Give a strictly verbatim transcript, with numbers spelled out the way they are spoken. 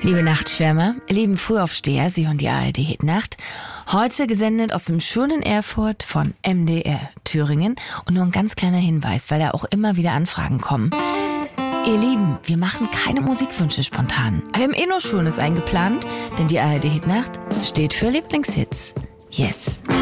Liebe Nachtschwärmer, lieben Frühaufsteher, Sie hören die A R D Hitnacht. Heute gesendet aus dem schönen Erfurt von M D R Thüringen. Und nur ein ganz kleiner Hinweis, weil da auch immer wieder Anfragen kommen. Ihr Lieben, wir machen keine Musikwünsche spontan. Wir haben eh nur Schönes eingeplant, denn die A R D Hitnacht steht für Lieblingshits. Yes.